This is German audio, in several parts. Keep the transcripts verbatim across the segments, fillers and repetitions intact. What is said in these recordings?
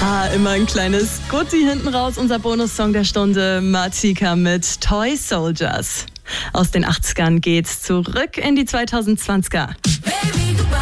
Ah, immer ein kleines Gutti hinten raus. Unser Bonussong der Stunde, Martika mit Toy Soldiers. Aus den achtzigern geht's zurück in die zweitausendzwanziger. Baby, goodbye.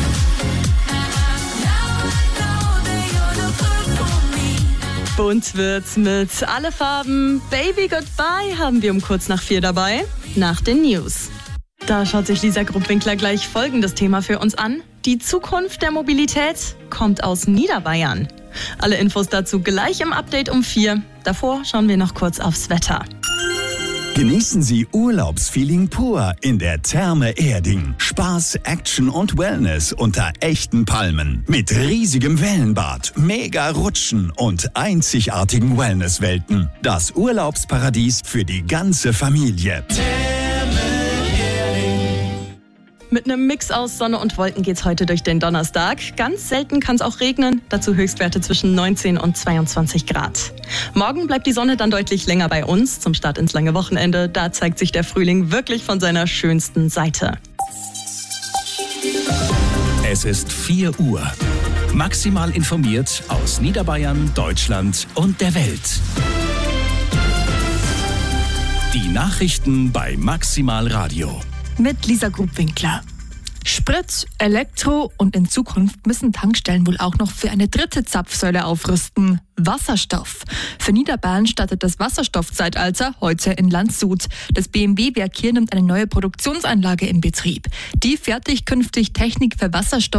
Bunt wird's mit alle Farben. Baby Goodbye haben wir um kurz nach vier dabei. Nach den News. Da schaut sich Lisa Grupp-Winkler gleich folgendes Thema für uns an. Die Zukunft der Mobilität kommt aus Niederbayern. Alle Infos dazu gleich im Update um vier. Davor schauen wir noch kurz aufs Wetter. Genießen Sie Urlaubsfeeling pur in der Therme Erding. Spaß, Action und Wellness unter echten Palmen. Mit riesigem Wellenbad, mega Rutschen und einzigartigen Wellnesswelten. Das Urlaubsparadies für die ganze Familie. Mit einem Mix aus Sonne und Wolken geht's heute durch den Donnerstag. Ganz selten kann es auch regnen, dazu Höchstwerte zwischen neunzehn und zweiundzwanzig Grad. Morgen bleibt die Sonne dann deutlich länger bei uns. Zum Start ins lange Wochenende, da zeigt sich der Frühling wirklich von seiner schönsten Seite. Es ist vier Uhr. Maximal informiert aus Niederbayern, Deutschland und der Welt. Die Nachrichten bei Maximal Radio. Mit Lisa Grupp-Winkler. Sprit, Elektro und in Zukunft müssen Tankstellen wohl auch noch für eine dritte Zapfsäule aufrüsten. Wasserstoff. Für Niederbayern startet das Wasserstoffzeitalter heute in Landshut. Das B M W-Werk hier nimmt eine neue Produktionsanlage in Betrieb. Die fertigt künftig Technik für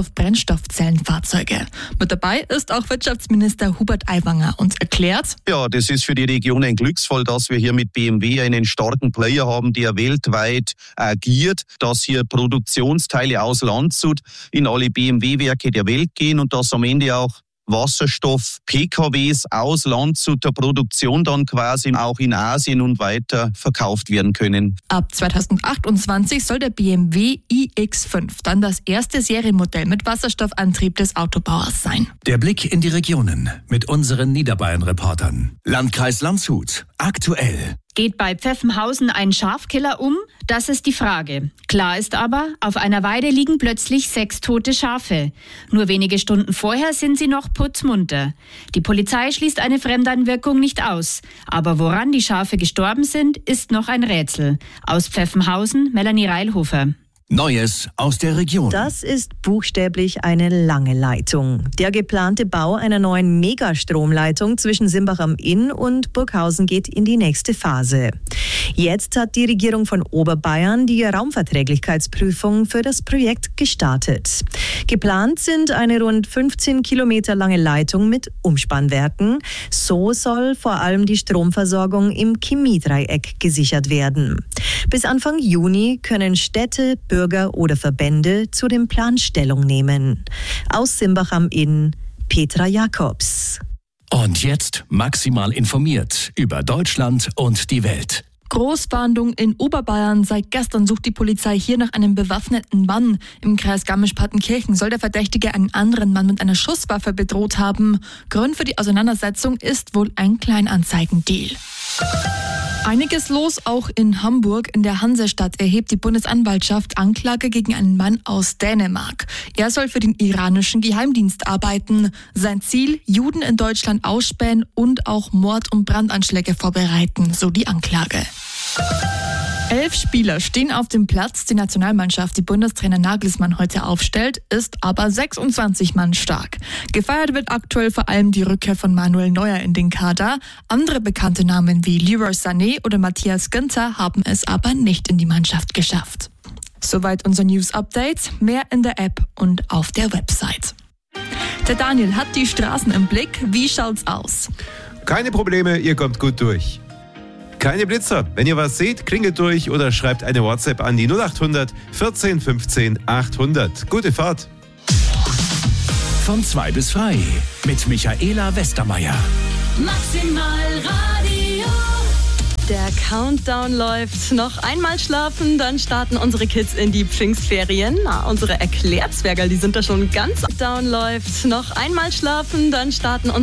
Wasserstoff-Brennstoffzellenfahrzeuge. Mit dabei ist auch Wirtschaftsminister Hubert Aiwanger und erklärt: Ja, das ist für die Region ein Glücksfall, dass wir hier mit B M W einen starken Player haben, der weltweit agiert, dass hier Produktionsteile aus Landshut in alle B M W-Werke der Welt gehen und dass am Ende auch Wasserstoff-P K Ws aus Landshuter Produktion dann quasi auch in Asien und weiter verkauft werden können. Ab zweitausendachtundzwanzig soll der B M W i X fünf dann das erste Serienmodell mit Wasserstoffantrieb des Autobauers sein. Der Blick in die Regionen mit unseren Niederbayern-Reportern. Landkreis Landshut, aktuell. Geht bei Pfeffenhausen ein Schafkiller um? Das ist die Frage. Klar ist aber, auf einer Weide liegen plötzlich sechs tote Schafe. Nur wenige Stunden vorher sind sie noch putzmunter. Die Polizei schließt eine Fremdeinwirkung nicht aus. Aber woran die Schafe gestorben sind, ist noch ein Rätsel. Aus Pfeffenhausen, Melanie Reilhofer. Neues aus der Region. Das ist buchstäblich eine lange Leitung. Der geplante Bau einer neuen Megastromleitung zwischen Simbach am Inn und Burghausen geht in die nächste Phase. Jetzt hat die Regierung von Oberbayern die Raumverträglichkeitsprüfung für das Projekt gestartet. Geplant sind eine rund fünfzehn Kilometer lange Leitung mit Umspannwerken. So soll vor allem die Stromversorgung im Chemiedreieck gesichert werden. Bis Anfang Juni können Städte, Bürger oder Verbände zu dem Plan Stellung nehmen. Aus Simbach am Inn, Petra Jakobs. Und jetzt maximal informiert über Deutschland und die Welt. Großfahndung in Oberbayern. Seit gestern sucht die Polizei hier nach einem bewaffneten Mann. Im Kreis Garmisch-Partenkirchen soll der Verdächtige einen anderen Mann mit einer Schusswaffe bedroht haben. Grund für die Auseinandersetzung ist wohl ein Kleinanzeigendeal. Einiges los auch in Hamburg. In der Hansestadt erhebt die Bundesanwaltschaft Anklage gegen einen Mann aus Dänemark. Er soll für den iranischen Geheimdienst arbeiten. Sein Ziel: Juden in Deutschland ausspähen und auch Mord- und Brandanschläge vorbereiten, so die Anklage. Elf Spieler stehen auf dem Platz. Die Nationalmannschaft, die Bundestrainer Nagelsmann heute aufstellt, ist aber sechsundzwanzig Mann stark. Gefeiert wird aktuell vor allem die Rückkehr von Manuel Neuer in den Kader. Andere bekannte Namen wie Leroy Sané oder Matthias Ginter haben es aber nicht in die Mannschaft geschafft. Soweit unser News-Update. Mehr in der App und auf der Website. Der Daniel hat die Straßen im Blick. Wie schaut's aus? Keine Probleme, ihr kommt gut durch. Keine Blitzer. Wenn ihr was seht, klingelt durch oder schreibt eine WhatsApp an die null acht hundert vierzehn fünfzehn achthundert. Gute Fahrt. Von zwei bis frei mit Michaela Westermeier. Maximal Radio. Der Countdown läuft. Noch einmal schlafen, dann starten unsere Kids in die Pfingstferien. Na, unsere Erklärzwerger, die sind da schon ganz. Countdown läuft. Noch einmal schlafen, dann starten unsere